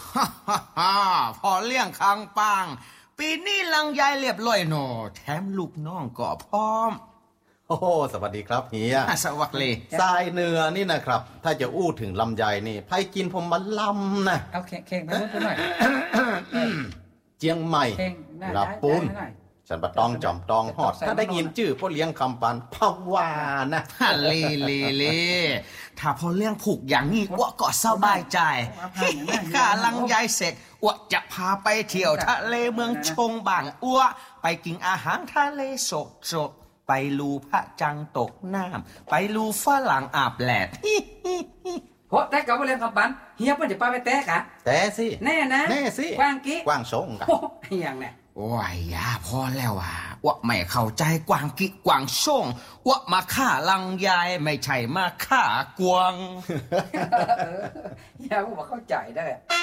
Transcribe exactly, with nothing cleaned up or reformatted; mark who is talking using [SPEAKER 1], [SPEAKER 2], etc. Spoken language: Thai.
[SPEAKER 1] ฮ่าฮ่าฮ่าพอเลี้ยงคังปังปีนี้ลังยายเรียบร้อยหนอแถมลูกน้องก็พร้อม
[SPEAKER 2] โอ้สวัสดีครับเฮีย
[SPEAKER 1] สวัสดี
[SPEAKER 2] ทรายเนื้อนี่นะครับถ้าจะอู้ถึงลำไยนี่ไพ่กินผมมันลำนะ
[SPEAKER 3] เอาเข่งๆไปพูดหน่อย
[SPEAKER 2] เจียงใหม่ลาปูนฉันปะตองจอมตองหอดถ้าได้ยินชื่อพ่อเลี้ยงคำปันภาวานะ
[SPEAKER 1] เลเลเลถ้าพ่อเลี้ยงผูกอย่างนี้อ้วก็สบายใจข้าลังยายเสร็จอ้วจะพาไปเที่ยวทะเลเมืองชงบางอ้วไปกินอาหารทะเลสดสดไปลูพระจังตกน้ำไปลูฝรั่งอาบแดด
[SPEAKER 3] เพราะแต่กับพ่อเลี้ยงคำปันเฮียเพิ่นจะพาไปแตะกะ
[SPEAKER 2] แต่สิ
[SPEAKER 3] แน่นะ
[SPEAKER 2] แน่สิ
[SPEAKER 3] กว้างกี้
[SPEAKER 2] กว้างสงกัน
[SPEAKER 3] อย่างเนี่ย
[SPEAKER 1] โอ้ยยาพอแล้วอ่ะอ้วไม่เข้าใจกวางกิกวางส่งอ้วมาฆ่าลังยายไม่ใช่มาฆ่ากวาง
[SPEAKER 3] อย่าบอกเข้าใจได้